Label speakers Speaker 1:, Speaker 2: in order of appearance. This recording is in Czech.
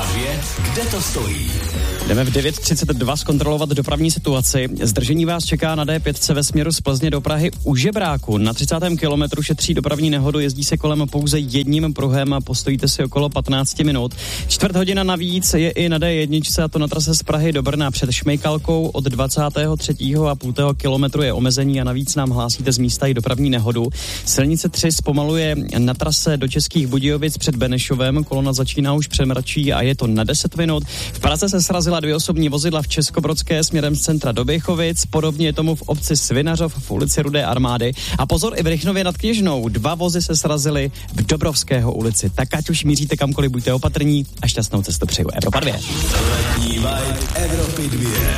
Speaker 1: kde to stojí?
Speaker 2: Jdeme v 9:32 zkontrolovat dopravní situaci. Zdržení vás čeká na D5 ve směru z Plzně do Prahy u Žebráku. Na 30. kilometru šetří dopravní nehodu, jezdí se kolem pouze jedním pruhem a postojíte si okolo 15 minut. Čtvrt hodina navíc je i na D1, a to na trase z Prahy do Brna před Šmejkalkou. Od 23,5 kilometru je omezení a navíc nám hlásíte z místa i dopravní nehodu. Silnice 3 zpomaluje na trase do Českých Budějovic před Benešovem. Kolona začíná už přemračí a je to na 10 minut. V Praze se srazila 2 osobní vozidla v Českobrodské směrem z centra do Běchovic. Podobně je tomu v obci Svinařov v ulici Rudé armády. A pozor, i v Rychnově nad Kněžnou 2 vozy se srazily v Dobrovského ulici. Tak ať už míříte kamkoliv, buďte opatrní a šťastnou cestu přeju. Evropa 2.
Speaker 1: Letní vibe Evropy 2.